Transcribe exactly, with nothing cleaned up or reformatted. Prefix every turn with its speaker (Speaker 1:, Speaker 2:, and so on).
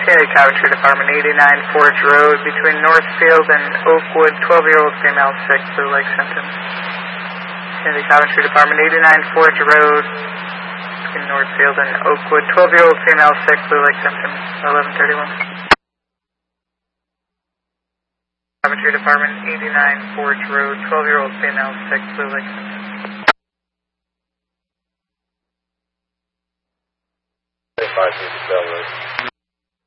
Speaker 1: Sandy Coventry Department, eighty-nine Forge Road, between Northfield and Oakwood, twelve-year-old female, sick, blue lake symptoms. Sandy Coventry Department, eighty-nine Forge Road, between Northfield and Oakwood, twelve-year-old female, sick, blue lake symptoms, eleven thirty-one. Coventry Department, eighty-nine Forge Road, twelve-year-old female, sick, blue lake symptoms.
Speaker 2: Five,